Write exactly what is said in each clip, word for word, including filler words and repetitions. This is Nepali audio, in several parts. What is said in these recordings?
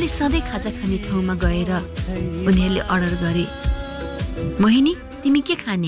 उनीहरूले सधैँ खाजा खाने ठाउँमा गएर उनीहरूले अर्डर गरे, मोहिनी तिमी के खाने?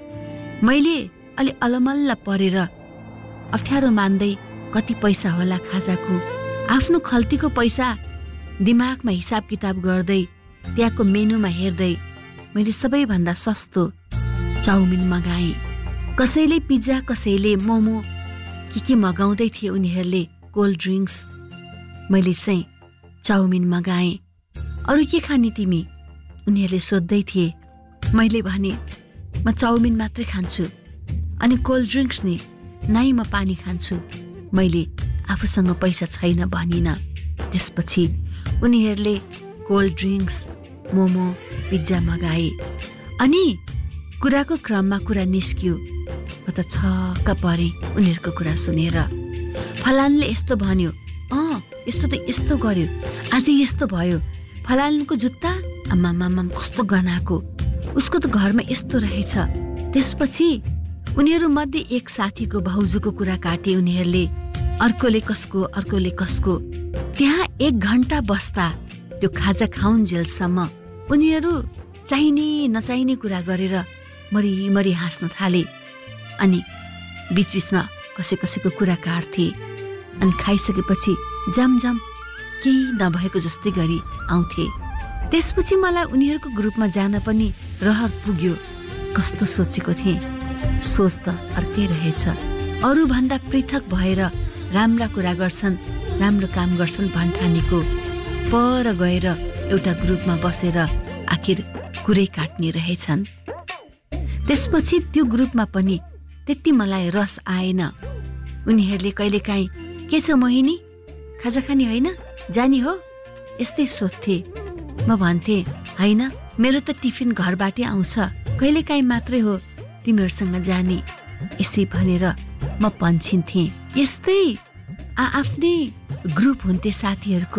मैले अलि अलमल्ल परेर अप्ठ्यारो मान्दै कति पैसा होला खाजाको, आफ्नो खल्तीको पैसा दिमागमा हिसाब किताब गर्दै त्यहाँको मेनुमा हेर्दै मैले सबैभन्दा सस्तो चाउमिन मगाएँ। कसैले पिज्जा, कसैले मोमो के के मगाउँदै थिए उनीहरूले, कोल्ड ड्रिङ्क्स। मैले चाहिँ चाउमिन मगाएँ। अरू के खाने तिमी? उनीहरूले सोध्दै थिए। मैले भने म चाउमिन मात्रै खान्छु, अनि कोल्ड ड्रिङ्क्स नि नै म पानी खान्छु। मैले आफूसँग पैसा छैन भनिनँ। त्यसपछि उनीहरूले कोल्ड ड्रिङ्क्स, मोमो, पिज्जा मगाए। अनि कुराको क्रममा कुरा निस्कियो। म त छक्क परेँ उनीहरूको कुरा सुनेर। फलानले यस्तो भन्यो, अँ यस्तो त यस्तो गर्यो, आज यस्तो भयो। फलानको जुत्ता आमामाम कस्तो गनाएको, उसको त घरमा यस्तो रहेछ। त्यसपछि उनीहरू मध्ये एक साथीको भाउजूको कुरा काटे उनीहरूले, अर्कोले कसको अर्कोले कसको। त्यहाँ एक घण्टा बस्दा त्यो खाजा खाउन्जेलसम्म उनीहरू चाहिने नचाहिने कुरा गरेर मरिमरि हाँस्न थाले। अनि बीचबीचमा कसै कसैको कुरा काट्थे। अनि खाइसकेपछि जमजम केही नभएको जस्तै गरी आउँथे। त्यसपछि मलाई उनीहरूको ग्रुपमा जान पनि रहर पुग्यो। कस्तो सोचेको थिएँ, सोच त अर्कै रहेछ। अरूभन्दा पृथक भएर राम्रा कुरा गर्छन्, राम्रो काम गर्छन् भन्ठानेको पर गएर एउटा ग्रुपमा बसेर आखिर कुरै काट्ने रहेछन्। त्यसपछि त्यो ग्रुपमा पनि त्यति मलाई रस आएन। उनीहरूले कहिलेकाहीँ के छ मोहिनी, खाजा खाने होइन, जाने हो, यस्तै सोध्थे। म भन्थे होइन, मेरो त टिफिन घरबाटै आउँछ, कहिलेकाहीँ मात्रै हो तिमीहरूसँग जाने, यसै भनेर म पन्छिन्थेँ। यस्तै आआफ्नै ग्रुप हुन्थे साथीहरूको।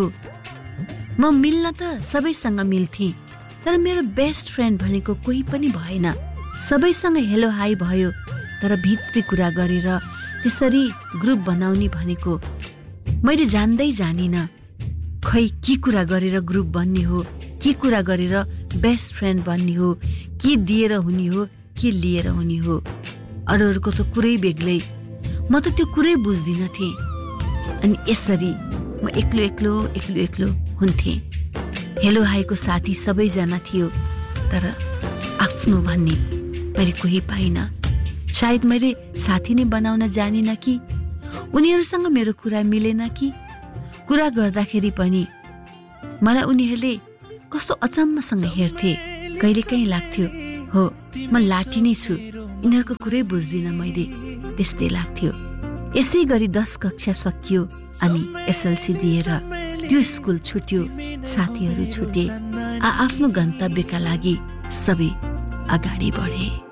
म मिल्न त सबैसँग मिल्थेँ, तर मेरो बेस्ट फ्रेन्ड भनेको कोही पनि भएन। सबैसँग हेलो हाई भयो, तर भित्री कुरा गरेर त्यसरी ग्रुप बनाउने भनेको मैले जान्दै जानिनँ। खै के कुरा गरेर ग्रुप बन्ने हो, के कुरा गरेर बेस्ट फ्रेन्ड बन्ने हो, के दिएर हुने हो, के लिएर हुने हो। अरूहरूको त कुरै बेग्लै, म त त्यो कुरै बुझ्दिनँ थिएँ। अनि यसरी म एक्लो एक्लो एक्लो एक्लो हुन्थेँ। हेलो हाईको साथी सबैजना थियो, तर आफ्नो भन्ने मैले कोही पाइनँ। सायद मैले साथी नै बनाउन जानिनँ कि उनीहरूसँग मेरो कुरा मिलेन कि कुरा गर्दाखेरि पनि मलाई उनीहरूले कस्तो अचम्मसँग हेर्थे। कहिलेकाहीँ लाग्थ्यो हो म लाठी नै छु, यिनीहरूको कुरै बुझ्दिनँ मैले, त्यस्तै लाग्थ्यो। यसै गरी दस कक्षा सकियो अनि एसएलसी दिएर त्यो स्कुल छुट्यो, साथीहरू छुटे। आ आफ्नो गन्तव्यका लागि सबै अगाडि बढे।